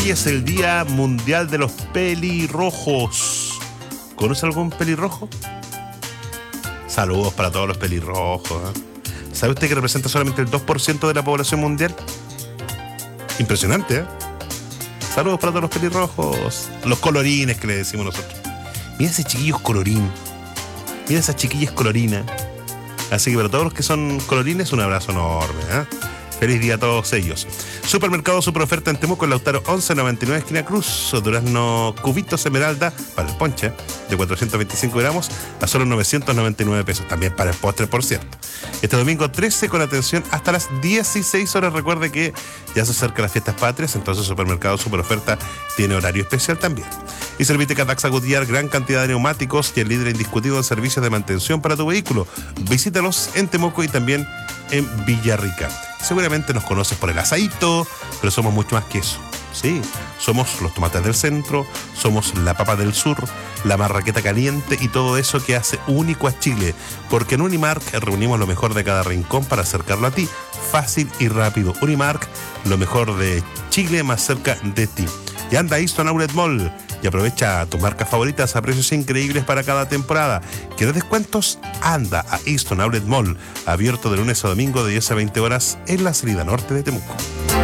Hoy es el Día Mundial de los Pelirrojos. ¿Conoce algún pelirrojo? Saludos para todos los pelirrojos, ¿eh? ¿Sabe usted que representa solamente el 2% de la población mundial? Impresionante, ¿eh? Saludos para todos los pelirrojos. Los colorines que le decimos nosotros. Mira ese chiquillo es colorín. Mira esas chiquillas colorinas. Así que para todos los que son colorines, un abrazo enorme, ¿eh? Feliz día a todos ellos. Supermercado Super Oferta en Temuco, en Lautaro 1199, esquina Cruz. Durazno Cubitos Esmeralda para el ponche de 425 gramos a solo 999 pesos. También para el postre, por cierto. Este domingo 13 con atención hasta las 16 horas. Recuerde que ya se acercan las fiestas patrias, entonces Supermercado Super Oferta tiene horario especial también. Y Serviteca Taxa Goodyear, gran cantidad de neumáticos y el líder indiscutido en servicios de mantención para tu vehículo. Visítalos en Temuco y también en Villarrica. Seguramente nos conoces por el asadito, pero somos mucho más que eso. Sí, somos los tomates del centro, somos la papa del sur, la marraqueta caliente y todo eso que hace único a Chile. Porque en Unimark reunimos lo mejor de cada rincón para acercarlo a ti, fácil y rápido. Unimark, lo mejor de Chile más cerca de ti. Y anda a Easton Outlet Mall y aprovecha tus marcas favoritas a precios increíbles para cada temporada. ¿Quieres descuentos? Anda a Easton Outlet Mall, abierto de lunes a domingo de 10 a 20 horas en la salida norte de Temuco.